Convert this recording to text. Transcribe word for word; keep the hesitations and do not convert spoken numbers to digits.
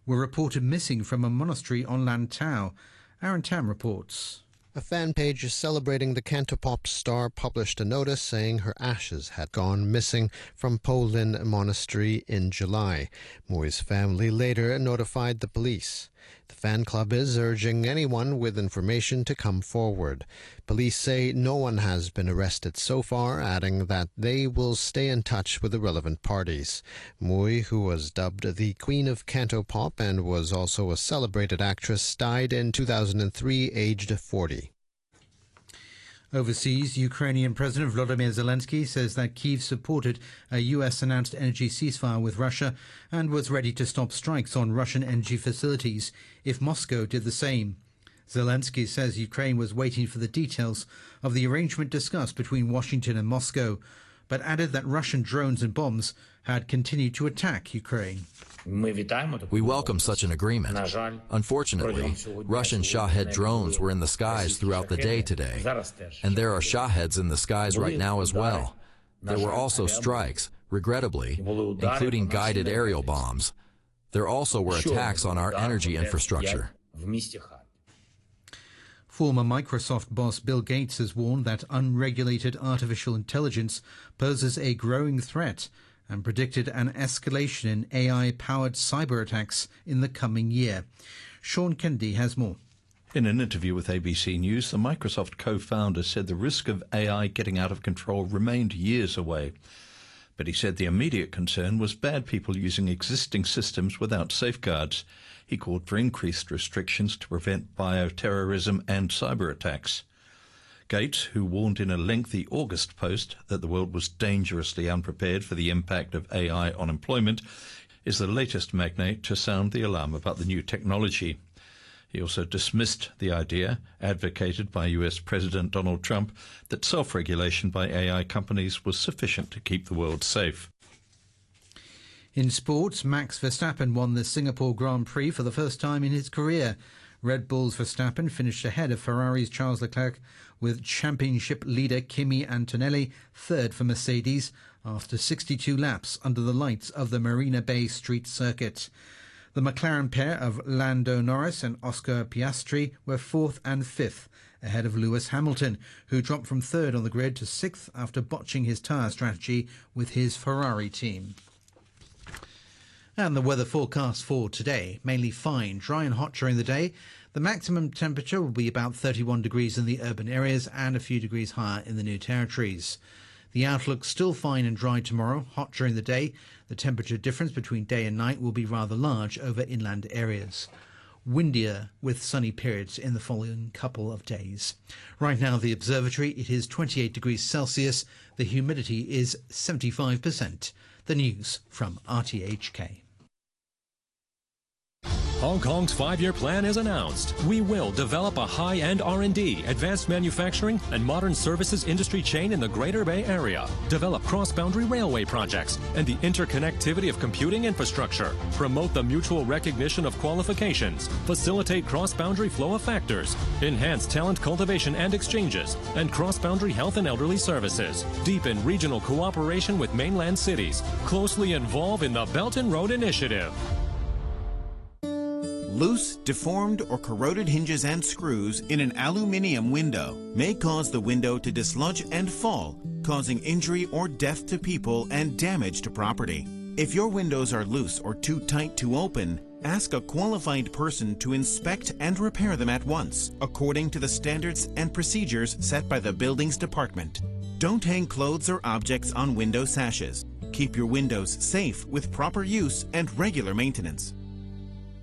were reported missing from a monastery on Lantau. Aaron Tam reports. A fan page celebrating the Cantopop star published a notice saying her ashes had gone missing from Polin Monastery in July. Mui's family later notified the police. The fan club is urging anyone with information to come forward. Police say no one has been arrested so far, adding that they will stay in touch with the relevant parties. Mui, who was dubbed the Queen of Cantopop and was also a celebrated actress, died in two thousand three, aged forty. Overseas, Ukrainian President Volodymyr Zelensky says that Kyiv supported a U S-announced energy ceasefire with Russia and was ready to stop strikes on Russian energy facilities if Moscow did the same. Zelensky says Ukraine was waiting for the details of the arrangement discussed between Washington and Moscow, but added that Russian drones and bombs had continued to attack Ukraine. We welcome such an agreement. Unfortunately, Russian Shahed drones were in the skies throughout the day today, and there are Shaheds in the skies right now as well. There were also strikes, regrettably, including guided aerial bombs. There also were attacks on our energy infrastructure. Former Microsoft boss Bill Gates has warned that unregulated artificial intelligence poses a growing threat and predicted an escalation in A I-powered cyber attacks in the coming year. Sean Kennedy has more. In an interview with A B C News, the Microsoft co-founder said the risk of A I getting out of control remained years away. But he said the immediate concern was bad people using existing systems without safeguards. He called for increased restrictions to prevent bioterrorism and cyber attacks. Gates, who warned in a lengthy August post that the world was dangerously unprepared for the impact of A I on employment, is the latest magnate to sound the alarm about the new technology. He also dismissed the idea, advocated by U S President Donald Trump, that self-regulation by A I companies was sufficient to keep the world safe. In sports, Max Verstappen won the Singapore Grand Prix for the first time in his career. Red Bull's Verstappen finished ahead of Ferrari's Charles Leclerc, with championship leader Kimi Antonelli third for Mercedes after sixty-two laps under the lights of the Marina Bay Street Circuit. The McLaren pair of Lando Norris and Oscar Piastri were fourth and fifth, ahead of Lewis Hamilton, who dropped from third on the grid to sixth after botching his tyre strategy with his Ferrari team. And the weather forecast for today, mainly fine, dry and hot during the day. The maximum temperature will be about thirty-one degrees in the urban areas and a few degrees higher in the New Territories. The outlook still fine and dry tomorrow, hot during the day. The temperature difference between day and night will be rather large over inland areas. Windier with sunny periods in the following couple of days. Right now, the observatory, it is twenty-eight degrees Celsius. The humidity is seventy-five percent. The news from R T H K. Hong Kong's five-year plan is announced. We will develop a high-end R and D, advanced manufacturing, and modern services industry chain in the Greater Bay Area. Develop cross-boundary railway projects and the interconnectivity of computing infrastructure. Promote the mutual recognition of qualifications. Facilitate cross-boundary flow of factors. Enhance talent cultivation and exchanges. And cross-boundary health and elderly services. Deepen regional cooperation with mainland cities. Closely involve in the Belt and Road Initiative. Loose, deformed, or corroded hinges and screws in an aluminium window may cause the window to dislodge and fall, causing injury or death to people and damage to property. If your windows are loose or too tight to open, ask a qualified person to inspect and repair them at once, according to the standards and procedures set by the Buildings Department. Don't hang clothes or objects on window sashes. Keep your windows safe with proper use and regular maintenance.